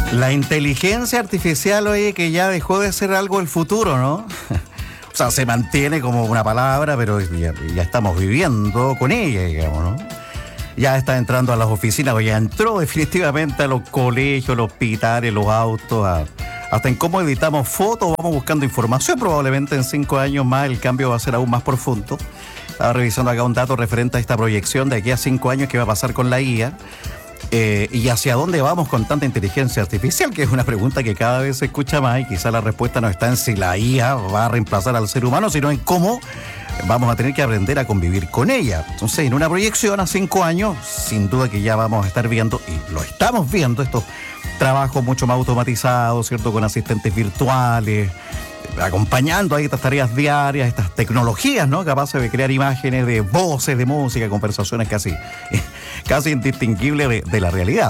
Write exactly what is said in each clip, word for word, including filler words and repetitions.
La inteligencia artificial, oye, que ya dejó de ser algo del futuro, ¿no? O sea, se mantiene como una palabra, pero ya, ya estamos viviendo con ella, digamos, ¿no? Ya está entrando a las oficinas, o ya entró definitivamente a los colegios, los hospitales, los autos, a, hasta en cómo editamos fotos, vamos buscando información. Probablemente en cinco años más el cambio va a ser aún más profundo. Estaba revisando acá un dato referente a esta proyección de aquí a cinco años que va a pasar con la I A. Eh, y hacia dónde vamos con tanta inteligencia artificial, que es una pregunta que cada vez se escucha más, y quizá la respuesta no está en si la I A va a reemplazar al ser humano, sino en cómo vamos a tener que aprender a convivir con ella. Entonces, en una proyección a cinco años, sin duda que ya vamos a estar viendo, y lo estamos viendo, estos trabajos mucho más automatizados, ¿cierto? Con asistentes virtuales, acompañando ahí estas tareas diarias, estas tecnologías, ¿no? Capaces de crear imágenes, de voces, de música, conversaciones casi, casi indistinguibles de, de la realidad.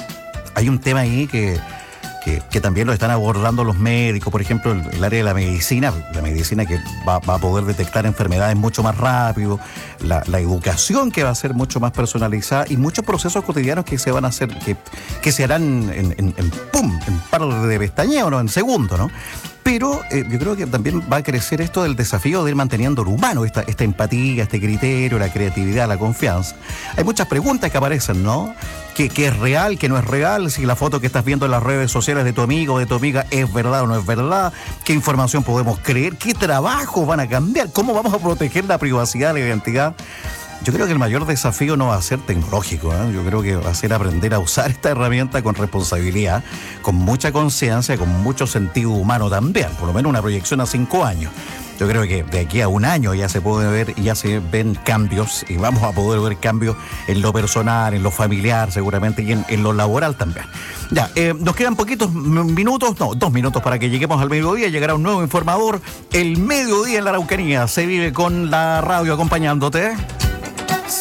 Hay un tema ahí que, que, que también lo están abordando los médicos, por ejemplo, el, el área de la medicina, la medicina que va, va a poder detectar enfermedades mucho más rápido, la, la educación que va a ser mucho más personalizada y muchos procesos cotidianos que se van a hacer, que, que se harán en, en, en pum, en par de pestañeo, ¿no? En segundo, ¿no? Pero eh, yo creo que también va a crecer esto del desafío de ir manteniendo lo humano, esta, esta empatía, este criterio, la creatividad, la confianza. Hay muchas preguntas que aparecen, ¿no? ¿Qué, qué es real, qué no es real? Si la foto que estás viendo en las redes sociales de tu amigo o de tu amiga es verdad o no es verdad. ¿Qué información podemos creer? ¿Qué trabajos van a cambiar? ¿Cómo vamos a proteger la privacidad, la identidad? Yo creo que el mayor desafío no va a ser tecnológico, ¿eh? Yo creo que va a ser aprender a usar esta herramienta con responsabilidad, con mucha conciencia, con mucho sentido humano también, por lo menos una proyección a cinco años. Yo creo que de aquí a un año ya se puede ver y ya se ven cambios y vamos a poder ver cambios en lo personal, en lo familiar seguramente y en, en lo laboral también. Ya, eh, nos quedan poquitos minutos, no, dos minutos para que lleguemos al mediodía. Llegará un nuevo informador. El mediodía en la Araucanía se vive con la radio acompañándote.